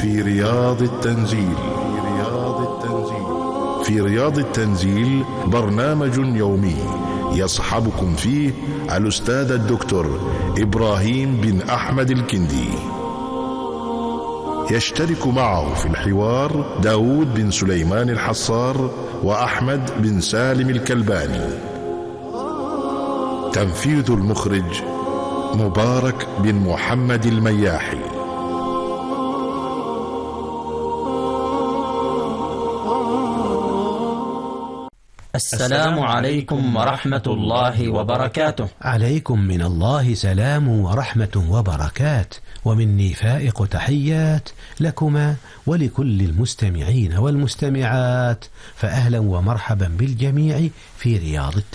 في رياض التنزيل. في رياض التنزيل برنامج يومي يصحبكم فيه الأستاذ الدكتور إبراهيم بن أحمد الكندي. يشترك معه في الحوار داود بن سليمان الحصار وأحمد بن سالم الكلباني. تنفيذ المخرج مبارك بن محمد المياحي. السلام عليكم ورحمة الله وبركاته. عليكم من الله سلام ورحمة وبركات، ومني فائق تحيات لكما ولكل المستمعين والمستمعات، فأهلا ومرحبا بالجميع في رياض التنزيل.